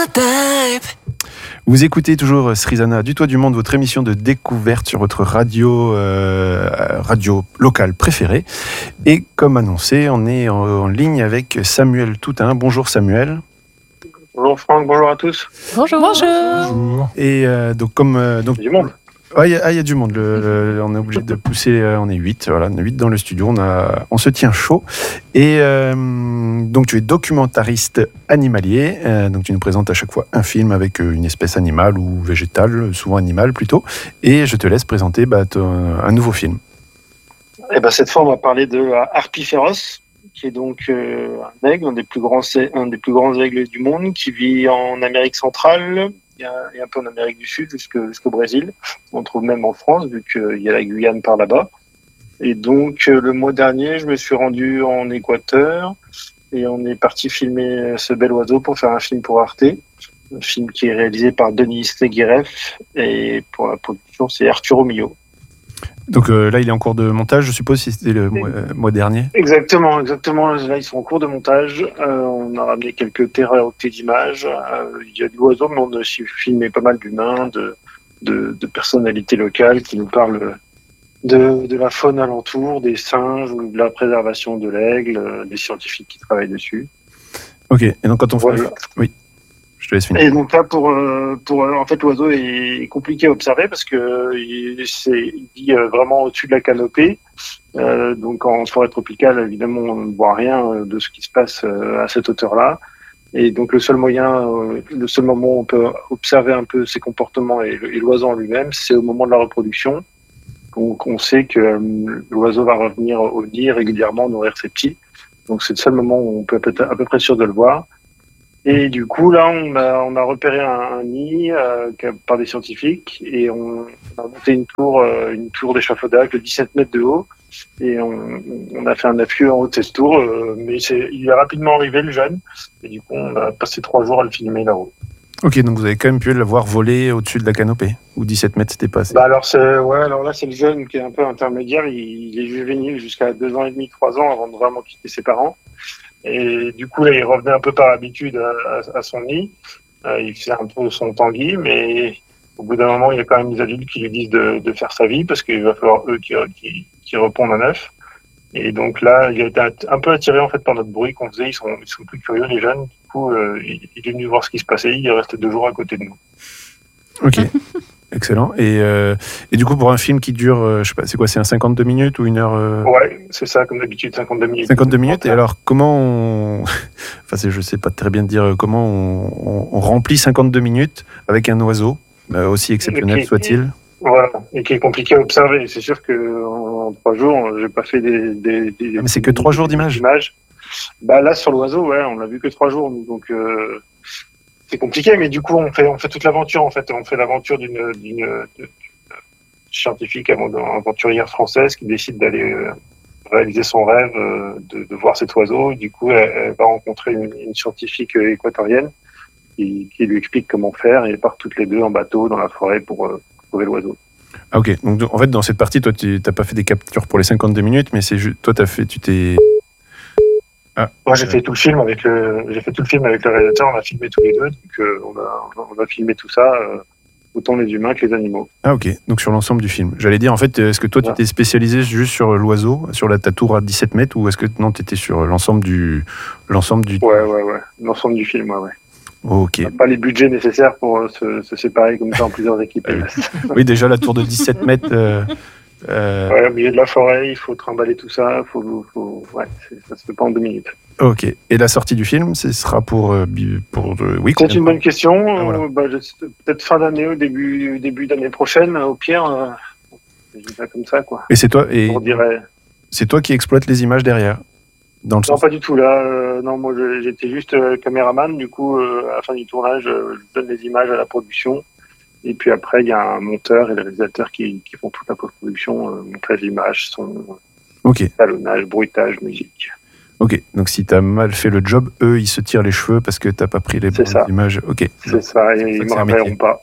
Vous écoutez toujours Srizana du Toit du Monde, votre émission de découverte sur votre radio locale préférée. Et comme annoncé, on est en ligne avec Samuel Toutain. Bonjour Samuel. Bonjour Franck, bonjour à tous. Bonjour. Bonjour. Et donc Du monde. Il y a du monde. On est obligé de pousser. On est 8. Voilà, on est 8 dans le studio. On se tient chaud. Et donc, tu es documentariste animalier. Donc, tu nous présentes à chaque fois un film avec une espèce animale ou végétale, souvent animale plutôt. Et je te laisse présenter un nouveau film. Et cette fois, on va parler de Harpie féroce, qui est donc un aigle, un des plus grands aigles du monde, qui vit en Amérique centrale. Et un peu en Amérique du Sud jusqu'au Brésil. On trouve même en France, vu qu'il y a la Guyane par là-bas. Et donc, le mois dernier, je me suis rendu en Équateur et on est parti filmer ce bel oiseau pour faire un film pour Arte. Un film qui est réalisé par Denis Leguiref et pour la production, c'est Arturo Millo. Donc là, il est en cours de montage, je suppose, si c'était le mois dernier. Exactement. Là, ils sont en cours de montage. On a ramené quelques téraoctets d'images. Il y a de l'oiseau, mais on a aussi filmé pas mal d'humains, de personnalités locales qui nous parlent de la faune alentour, des singes, de la préservation de l'aigle, des scientifiques qui travaillent dessus. Ok, et donc quand on fait... Oui. Je te laisse finir. Et donc là, en fait, l'oiseau est compliqué à observer parce que il vit vraiment au-dessus de la canopée. Donc en forêt tropicale, évidemment, on ne voit rien de ce qui se passe à cette hauteur-là. Et donc le seul moment où on peut observer un peu ses comportements et l'oiseau en lui-même, c'est au moment de la reproduction. Donc on sait que l'oiseau va revenir au nid régulièrement nourrir ses petits. Donc c'est le seul moment où on peut être à peu près sûr de le voir. Et du coup, là, on a repéré un nid par des scientifiques et on a monté une tour d'échafaudage de 17 mètres de haut et on a fait un affût en haut de cette tour, mais il est rapidement arrivé, le jeune, et du coup, on a passé 3 jours à le filmer là-haut. Ok, donc vous avez quand même pu le voir voler au-dessus de la canopée, ou 17 mètres c'était passé. Alors là, c'est le jeune qui est un peu intermédiaire, il est juvénile jusqu'à 2 ans et demi, 3 ans avant de vraiment quitter ses parents. Et du coup, là, il revenait un peu par habitude à son nid. Il faisait un peu son tanguy, mais au bout d'un moment, il y a quand même des adultes qui lui disent de faire sa vie parce qu'il va falloir eux qui répondent à neuf. Et donc là, il a été un peu attiré en fait par notre bruit qu'on faisait. Ils sont plus curieux, les jeunes. Du coup, il est venu voir ce qui se passait. Il est resté 2 jours à côté de nous. Ok. Excellent. Et du coup, pour un film qui dure, je sais pas, c'est quoi, c'est un 52 minutes ou 1 heure Ouais, c'est ça, comme d'habitude, 52 minutes. 52 minutes. Et alors, comment on... Enfin, je sais pas très bien dire comment on remplit 52 minutes avec un oiseau, aussi exceptionnel soit-il. Voilà, et qui est compliqué à observer. C'est sûr qu'en 3 jours, j'ai pas fait des mais c'est que 3 jours d'images. Là, sur l'oiseau, ouais, on l'a vu que 3 jours, nous, donc... C'est compliqué, mais du coup, on fait toute l'aventure. En fait, on fait l'aventure d'une scientifique aventurière française qui décide d'aller réaliser son rêve de voir cet oiseau. Du coup, elle va rencontrer une scientifique équatorienne qui lui explique comment faire et partent toutes les deux en bateau dans la forêt pour trouver l'oiseau. Ah, ok. Donc, en fait, dans cette partie, toi, tu n'as pas fait des captures pour les 52 minutes, mais toi, tu t'es... Moi, j'ai fait tout le film avec le réalisateur. On a filmé tous les deux, donc on a filmé tout ça, autant les humains que les animaux. Ah, ok. Donc sur l'ensemble du film. J'allais dire, en fait, est-ce que toi, tu t'es spécialisé juste sur l'oiseau, sur ta tour à 17 mètres, ou est-ce que non, tu étais sur l'ensemble du... Ouais. L'ensemble du film, ouais. Ok. On n'a pas les budgets nécessaires pour se séparer comme ça en plusieurs équipes. Oui, déjà la tour de 17 mètres. Ouais, au milieu de la forêt, il faut trimballer tout ça. Ça se fait pas en 2 minutes. Ok. Et la sortie du film, ce sera pour oui. C'est une bonne question. Voilà. Peut-être fin d'année, au début d'année prochaine, au pire. Je dis ça comme ça, quoi. Et c'est toi. On dirait. C'est toi qui exploites les images derrière. Non, pas du tout. Là, non, moi, j'étais juste caméraman. Du coup, à la fin du tournage, je donne les images à la production. Et puis après, il y a un monteur et le réalisateur qui font toute la post-production, montage d'image, son salonnage, bruitage, musique. Ok, donc si tu as mal fait le job, eux, ils se tirent les cheveux parce que tu n'as pas pris les bonnes images. Ok. C'est ça, et ils ne me rappelleront pas.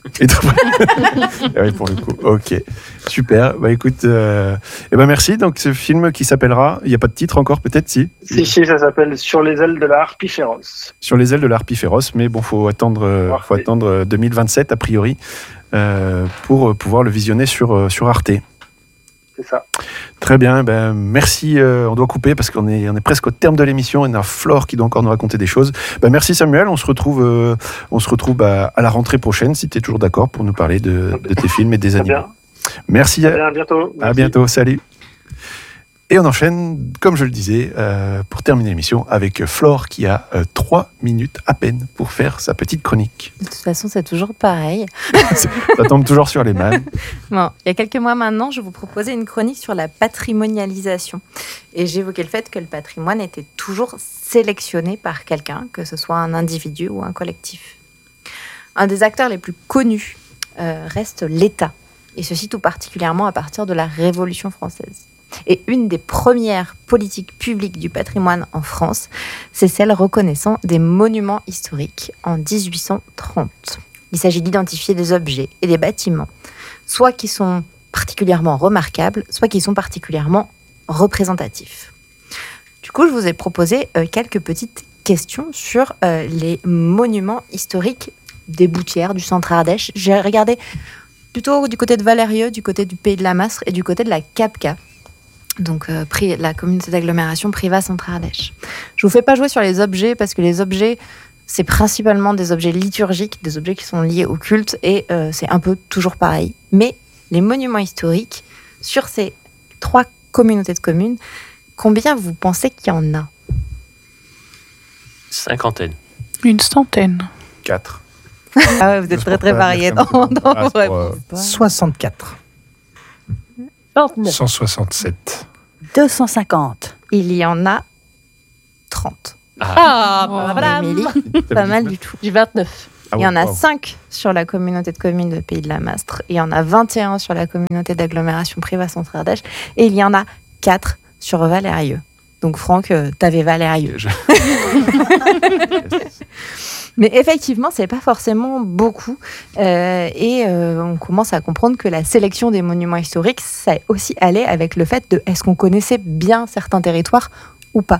Et oui, pour le coup. Ok, super. Bah écoute, merci. Donc ce film qui s'appellera, il n'y a pas de titre encore peut-être, si ça s'appelle Sur les ailes de la harpie féroce. Sur les ailes de la harpie féroce, mais bon, faut attendre 2027 a priori pour pouvoir le visionner sur Arte. C'est ça. Très bien, merci. On doit couper parce qu'on est presque au terme de l'émission. Il y a Flore qui doit encore nous raconter des choses. Merci Samuel, on se retrouve à la rentrée prochaine, si tu es toujours d'accord, pour nous parler de tes films et des animés. Merci. À bientôt. Merci. À bientôt, salut. Et on enchaîne, comme je le disais, pour terminer l'émission, avec Flore qui a 3 minutes à peine pour faire sa petite chronique. De toute façon, c'est toujours pareil. Ça tombe toujours sur les mains. Bon, il y a quelques mois maintenant, je vous proposais une chronique sur la patrimonialisation. Et j'évoquais le fait que le patrimoine était toujours sélectionné par quelqu'un, que ce soit un individu ou un collectif. Un des acteurs les plus connus reste l'État, et ceci tout particulièrement à partir de la Révolution française. Et une des premières politiques publiques du patrimoine en France, c'est celle reconnaissant des monuments historiques en 1830. Il s'agit d'identifier des objets et des bâtiments, soit qui sont particulièrement remarquables, soit qui sont particulièrement représentatifs. Du coup, je vous ai proposé quelques petites questions sur les monuments historiques des Boutières, du centre Ardèche. J'ai regardé plutôt du côté de Valérieux, du côté du Pays de la Mastre et du côté de la Capca. Donc la communauté d'agglomération Privas-Centre-Ardèche. Je ne vous fais pas jouer sur les objets parce que les objets, c'est principalement des objets liturgiques, des objets qui sont liés au culte et c'est un peu toujours pareil. Mais les monuments historiques, sur ces 3 communautés de communes, combien vous pensez qu'il y en a ? 50. Une centaine. 4. Ah ouais, vous êtes très très variés dans vos réponses. 64. 167. 250. Il y en a 30. Voilà. Émilie, pas mal du tout. Du 29. Il y en a 5 sur la communauté de communes de Pays de la Mastre. Il y en a 21 sur la communauté d'agglomération Privas-Centre-Ardèche. Et il y en a 4 sur Valérieux. Donc Franck, t'avais Valérieux. Mais effectivement, c'est pas forcément beaucoup. On commence à comprendre que la sélection des monuments historiques, ça aussi allait avec le fait de est-ce qu'on connaissait bien certains territoires ou pas.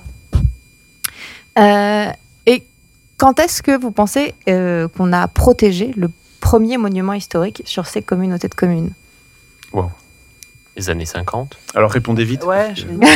Et quand est-ce que vous pensez qu'on a protégé le premier monument historique sur ces communautés de communes ? Wow. Les années 50. Alors répondez vite. Ouais,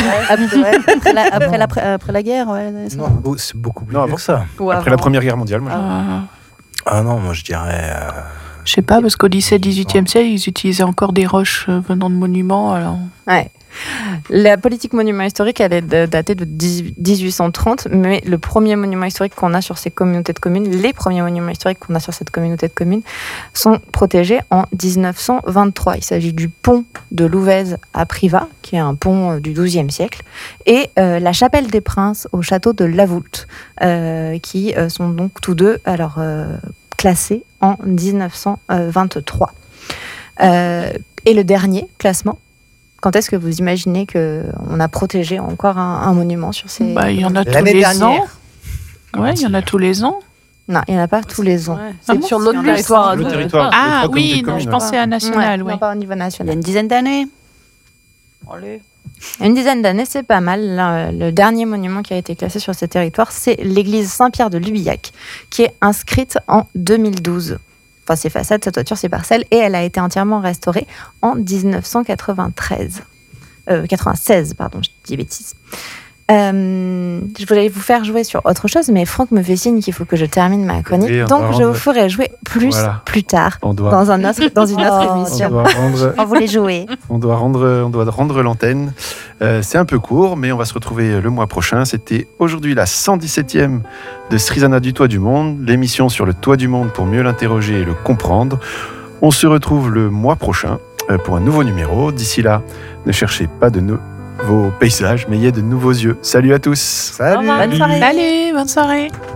après la guerre, ouais. Non, c'est beaucoup plus vieux que ça. Après la Première Guerre mondiale, moi. Ah non, moi je dirais... Je sais pas, parce qu'au XVIIe siècle, ils utilisaient encore des roches venant de monuments. Alors... Ouais. La politique monument historique, elle est datée de 1830, mais le premier monument historique qu'on a sur ces communautés de communes, les premiers monuments historiques qu'on a sur cette communauté de communes, sont protégés en 1923. Il s'agit du pont de Louvèze à Privas, qui est un pont du XIIe siècle, et la chapelle des Princes au château de Lavoulte, qui sont donc tous deux classés en 1923. Et le dernier classement, quand est-ce que vous imaginez qu'on a protégé encore un monument sur ces... Il y en a tous L'année les dernière. ans. Ouais, il y en a tous les ans. Non, il n'y en a pas tous les ans. Ouais. C'est sur notre territoire. Le territoire. Ah les 3 oui, communautés de non, je communes, pensais à national. Non, pas au niveau Il y a national. une dizaine d'années. Allez. Une dizaine d'années, c'est pas mal. Le dernier monument qui a été classé sur ce territoire, c'est l'église Saint-Pierre de Lubillac, qui est inscrite en 2012. Enfin, ses façades, sa toiture, ses parcelles, et elle a été entièrement restaurée en 1996. 96, pardon, je dis bêtises. Je voulais vous faire jouer sur autre chose, mais Franck me fait signe qu'il faut que je termine ma chronique. Oui, donc, je vous ferai jouer plus tard, dans une autre émission. On voulait jouer. On doit rendre l'antenne. C'est un peu court, mais on va se retrouver le mois prochain. C'était aujourd'hui la 117e de Srizana du Toit du Monde, l'émission sur le Toit du Monde pour mieux l'interroger et le comprendre. On se retrouve le mois prochain pour un nouveau numéro. D'ici là, ne cherchez pas de nouveaux paysages, mais ayez de nouveaux yeux. Salut à tous. Salut. Bonne soirée. Allez, bonne soirée.